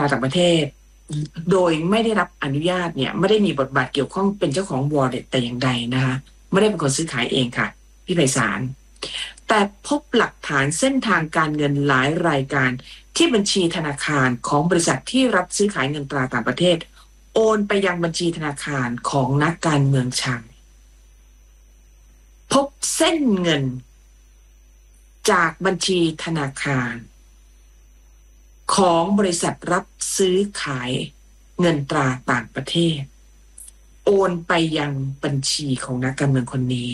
ต่างประเทศโดยไม่ได้รับอนุญาตเนี่ยไม่ได้มีบทบาทเกี่ยวข้องเป็นเจ้าของ wallet แต่อย่างใดนะคะไม่ได้เป็นคนซื้อขายเองค่ะพี่ไพศาลแต่พบหลักฐานเส้นทางการเงินหลายรายการที่บัญชีธนาคารของบริษัทที่รับซื้อขายเงินตราต่างประเทศโอนไปยังบัญชีธนาคารของนักการเมืองชายพบเส้นเงินจากบัญชีธนาคารของบริษัทรับซื้อขายเงินตราต่างประเทศโอนไปยังบัญชีของนักการเมืองคนนี้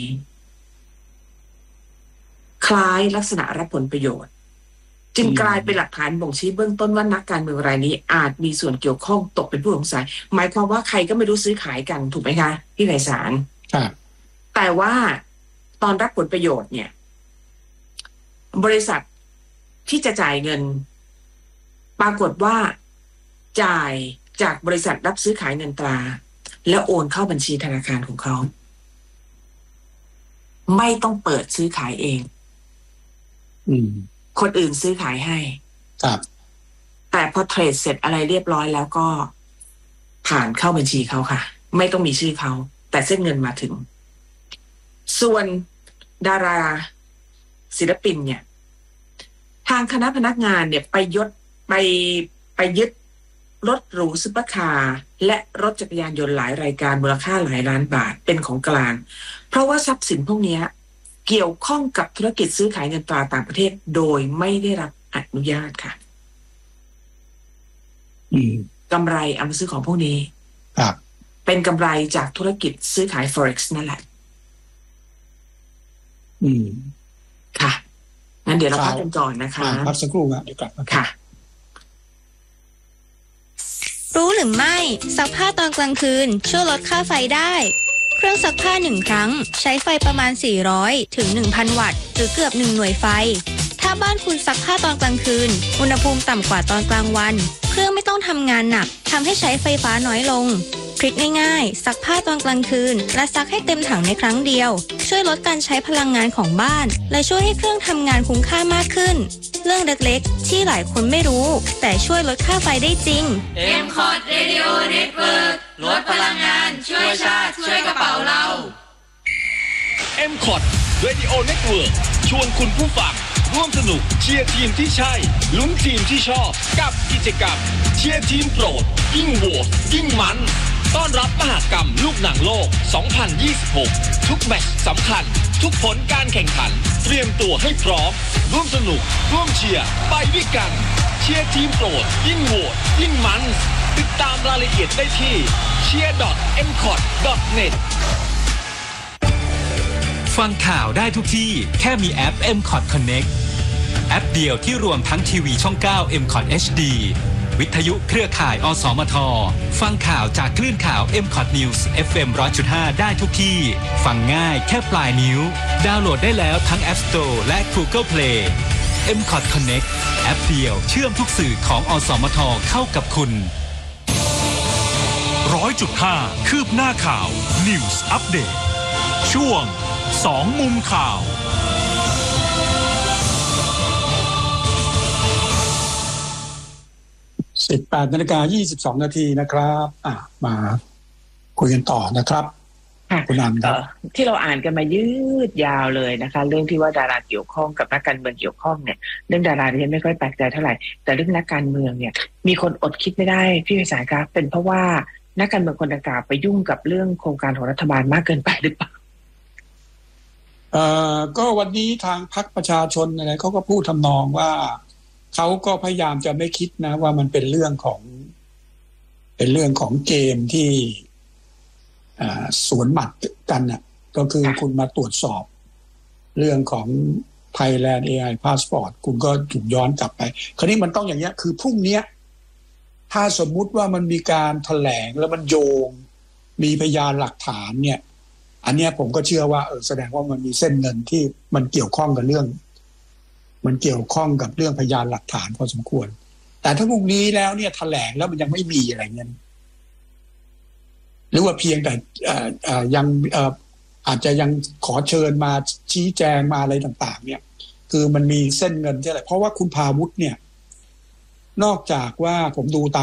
คล้ายลักษณะรับผลประโยชน์จึงกลายเป็นหลักฐานบ่งชี้เบื้องต้นว่านักการเมืองรายนี้อาจมีส่วนเกี่ยวข้องตกเป็นผู้สงสัยหมายความว่าใครก็ไม่รู้ซื้อขายกันถูกไหมคะพี่ไพศาลแต่ว่าตอนรับผลประโยชน์เนี่ยบริษัทที่จะจ่ายเงินปรากฏว่าจ่ายจากบริษัทรับซื้อขายเงินตราแล้วโอนเข้าบัญชีธนาคารของเขาไม่ต้องเปิดซื้อขายเองคนอื่นซื้อขายให้ครับแต่พอเทรดเสร็จอะไรเรียบร้อยแล้วก็ผ่านเข้าบัญชีเขาค่ะไม่ต้องมีชื่อเขาแต่เส้นเงินมาถึงส่วนดาราศิลปินเนี่ยทางคณะพนักงานเนี่ยไปยึดรถหรูซุปเปอร์คาร์และรถจักรยานยนต์หลายรายการมูลค่าหลายล้านบาทเป็นของกลางเพราะว่าทรัพย์สินพวกนี้เกี่ยวข้องกับธุรกิจซื้อขายเงินตราต่างประเทศโดยไม่ได้รับอนุญาตค่ะกำไรเอามาซื้อของพวกนี้เป็นกำไรจากธุรกิจซื้อขาย Forex นั่นแหละค่ะงั้นเดี๋ยวเราพักกันก่อนนะคะพักสักครู่เดี๋ยวกลับมาค่ะรู้หรือไม่ซักผ้าตอนกลางคืนช่วยลดค่าไฟได้เครื่องซักผ้า1ครั้งใช้ไฟประมาณ400ถึง 1,000 วัตต์หรือเกือบ1หน่วยไฟถ้าบ้านคุณซักผ้าตอนกลางคืนอุณหภูมิต่ำกว่าตอนกลางวันเครื่องไม่ต้องทำงานหนักทำให้ใช้ไฟฟ้าน้อยลงทริคง่ายๆซักผ้าตอนกลางคืนและซักให้เต็มถังในครั้งเดียวช่วยลดการใช้พลังงานของบ้านและช่วยให้เครื่องทำงานคุ้มค่ามากขึ้นเรื่องเล็กๆที่หลายคนไม่รู้แต่ช่วยลดค่าไฟได้จริง M-Cod Radio Network ลดพลังงานช่วยชาติช่วยกระเป๋าเรา M-Cod Radio Network ชวนคุณผู้ฟังร่วมสนุกเชียร์ทีมที่ใช่ลุ้นทีมที่ชอบกับกิจกรรมเชียร์ทีมโปรดยิ่งโหวตยิ่งมันต้อนรับมหกรรมลูกหนังโลก 2026 ทุกแมตช์สำคัญทุกผลการแข่งขันเตรียมตัวให้พร้อมร่วมสนุกร่วมเชียร์ไปด้วยกันเชียร์ทีมโปรดยิ่งโหวตยิ่งมันติดตามรายละเอียดได้ที่ cheer.mcod.net ฟังข่าวได้ทุกที่แค่มีแอป M-Cod Connect แอปเดียวที่รวมทั้งทีวีช่อง 9 M-Cod HD วิทยุเครือข่ายอสมทฟังข่าวจากคลื่นข่าว M-Cod News FM 100.5 ได้ทุกที่ฟังง่ายแค่ปลายนิ้วดาวน์โหลดได้แล้วทั้ง App Store และ Google Play M-Cod Connect แอปเดียวเชื่อมทุกสื่อของอสมทเข้ากับคุณ 100.5 คืบหน้าข่าว News Update ช่วง2มุมข่าว 18:22 น.นะครับมาคุยกันต่อนะครับคุณนันครับที่เราอ่านกันมายืดยาวเลยนะคะเรื่องที่ว่าดาราเกี่ยวข้องกับนักการเมืองเกี่ยวข้องเนี่ยเรื่องดาราที่ฉันไม่ค่อยแปลกใจเท่าไหร่แต่เรื่องนักการเมืองเนี่ยมีคนอดคิดไม่ได้พี่ไพศาลครับเป็นเพราะว่านักการเมืองคนดังกล่าวไปยุ่งกับเรื่องโครงการของรัฐบาลมากเกินไปหรือเปล่าก็วันนี้ทางพรรคประชาชนอะไรเขาก็พูดทำนองว่าเขาก็พยายามจะไม่คิดนะว่ามันเป็นเรื่องของเกมที่สวนหมัดกันน่ะก็คือคุณมาตรวจสอบเรื่องของ Thailand AI Passport คุณก็ถูกย้อนกลับไปคราวนี้มันต้องอย่างเงี้ยคือพรุ่งนี้ถ้าสมมุติว่ามันมีการแถลงแล้วมันโยงมีพยานหลักฐานเนี่ยอันเนี้ยผมก็เชื่อว่าแสดงว่ามันมีเส้นเงินที่มันเกี่ยวข้องกับเรื่องพยานหลักฐานพอสมควรแต่ถ้าพรุ่งนี้แล้วเนี่ยแถลงแล้วมันยังไม่มีอะไรเงี้ยหรือว่าเพียงแต่ยังอาจจะยังขอเชิญมาชี้แจงมาอะไรต่างๆเนี่ยคือมันมีเส้นเงินใช่ไหมเพราะว่าคุณพาวุฒิเนี่ยนอกจากว่าผมดูตาม